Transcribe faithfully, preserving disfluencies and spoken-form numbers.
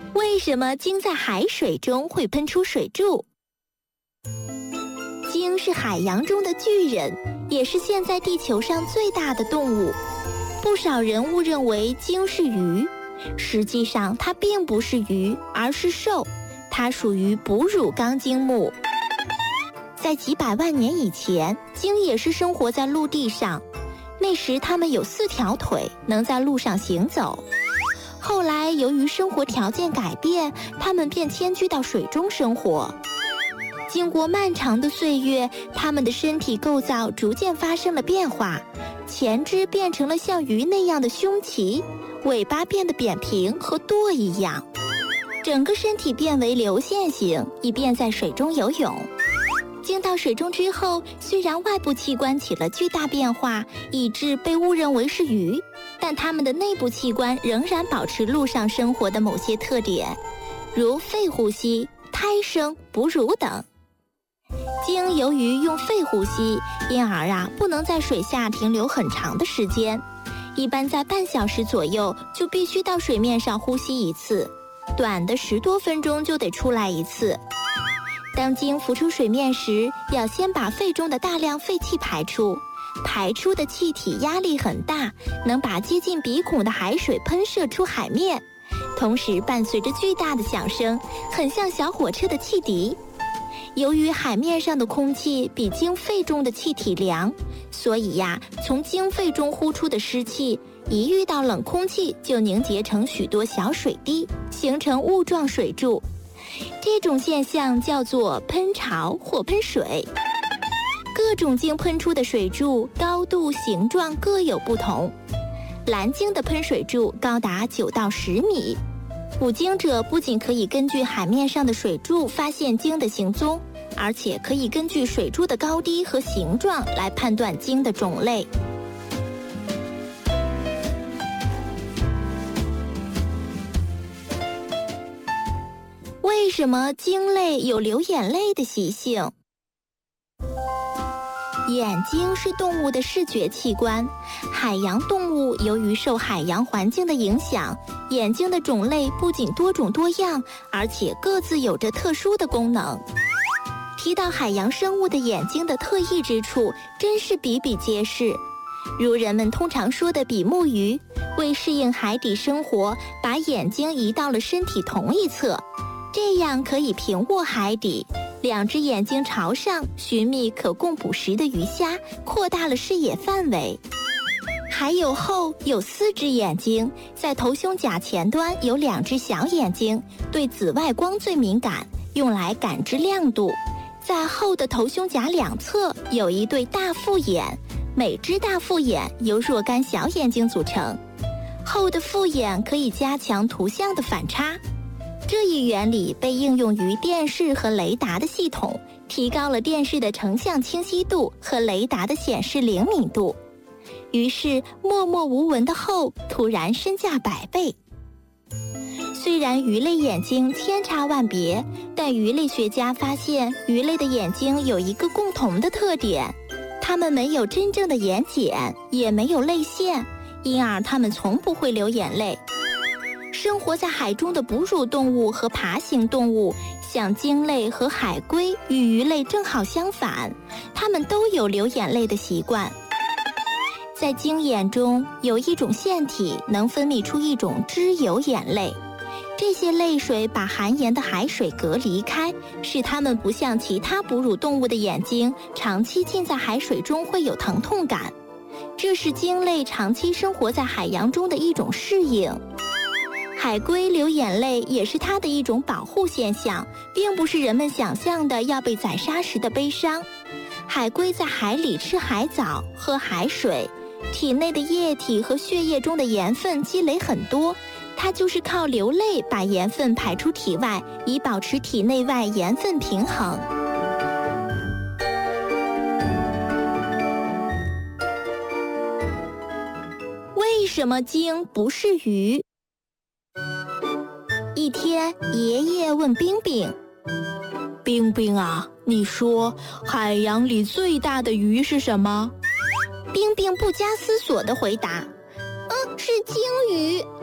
为什么鲸在海水中会喷出水柱？鲸是海洋中的巨人，也是现在地球上最大的动物。不少人误认为鲸是鱼，实际上它并不是鱼，而是兽，它属于哺乳纲鲸目。在几百万年以前，鲸也是生活在陆地上，那时它们有四条腿，能在路上行走。后来由于生活条件改变，它们便迁居到水中生活。经过漫长的岁月，它们的身体构造逐渐发生了变化，前肢变成了像鱼那样的胸鳍，尾巴变得扁平和舵一样，整个身体变为流线型，以便在水中游泳。鲸到水中之后，虽然外部器官起了巨大变化，以致被误认为是鱼，但它们的内部器官仍然保持陆上生活的某些特点，如肺呼吸、胎生、哺乳等。鲸由于用肺呼吸，因而啊不能在水下停留很长的时间，一般在半小时左右就必须到水面上呼吸一次，短的十多分钟就得出来一次。当鲸浮出水面时，要先把肺中的大量废气排出，排出的气体压力很大，能把接近鼻孔的海水喷射出海面，同时伴随着巨大的响声，很像小火车的汽笛。由于海面上的空气比鲸肺中的气体凉，所以呀，从鲸肺中呼出的湿气，一遇到冷空气就凝结成许多小水滴，形成雾状水柱。这种现象叫做喷潮或喷水。各种鲸喷出的水柱高度、形状各有不同。蓝鲸的喷水柱高达九到十米。捕鲸者不仅可以根据海面上的水柱发现鲸的行踪，而且可以根据水柱的高低和形状来判断鲸的种类。为什么鲸类有流眼泪的习性？眼睛是动物的视觉器官，海洋动物由于受海洋环境的影响，眼睛的种类不仅多种多样，而且各自有着特殊的功能。提到海洋生物的眼睛的特异之处，真是比比皆是。如人们通常说的比目鱼，为适应海底生活，把眼睛移到了身体同一侧，这样可以平卧海底，两只眼睛朝上，寻觅可供捕食的鱼虾，扩大了视野范围。还有后有四只眼睛，在头胸甲前端有两只小眼睛，对紫外光最敏感，用来感知亮度。在后的头胸甲两侧有一对大复眼，每只大复眼由若干小眼睛组成。后的复眼可以加强图像的反差。这一原理被应用于电视和雷达的系统，提高了电视的成像清晰度和雷达的显示灵敏度。于是默默无闻的后突然身价百倍。虽然鱼类眼睛千差万别，但鱼类学家发现鱼类的眼睛有一个共同的特点，它们没有真正的眼睑，也没有泪腺，因而它们从不会流眼泪。生活在海中的哺乳动物和爬行动物，像鲸类和海龟与鱼类正好相反，它们都有流眼泪的习惯。在鲸眼中有一种腺体能分泌出一种脂油眼泪，这些泪水把含盐的海水隔离开，使它们不像其他哺乳动物的眼睛长期浸在海水中会有疼痛感，这是鲸类长期生活在海洋中的一种适应。海龟流眼泪也是它的一种保护现象，并不是人们想象的要被宰杀时的悲伤。海龟在海里吃海藻、喝海水，体内的液体和血液中的盐分积累很多，它就是靠流泪把盐分排出体外，以保持体内外盐分平衡。为什么鲸不是鱼？一天，爷爷问冰冰：“ 冰冰啊，你说海洋里最大的鱼是什么？” 冰冰不加思索地回答：“嗯，是鲸鱼。”